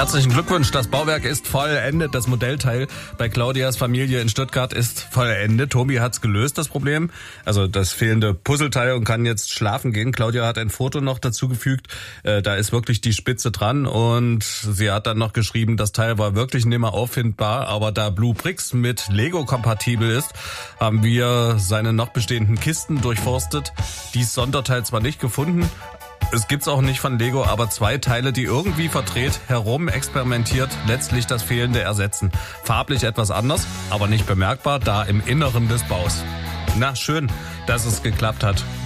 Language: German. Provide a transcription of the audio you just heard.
Herzlichen Glückwunsch, das Bauwerk ist vollendet. Das Modellteil bei Claudias Familie in Stuttgart ist vollendet. Tobi hat's gelöst, das Problem. Also das fehlende Puzzleteil und kann jetzt schlafen gehen. Claudia hat ein Foto noch dazugefügt. Da ist wirklich die Spitze dran und sie hat dann noch geschrieben, das Teil war wirklich nicht mehr auffindbar. Aber da Blue Bricks mit Lego kompatibel ist, haben wir seine noch bestehenden Kisten durchforstet. Dies Sonderteil zwar nicht gefunden, es gibt's auch nicht von Lego, aber 2 Teile, die irgendwie verdreht, herum experimentiert, letztlich das Fehlende ersetzen. Farblich etwas anders, aber nicht bemerkbar, da im Inneren des Baus. Na, schön, dass es geklappt hat.